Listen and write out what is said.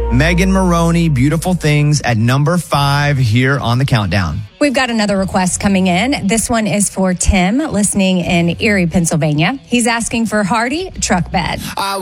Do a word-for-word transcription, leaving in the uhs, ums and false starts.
Megan Maroney, Beautiful Things at number five here on the countdown. We've got another request coming in. This one is for Tim, listening in Erie, Pennsylvania. He's asking for Hardy, Truck Bed. I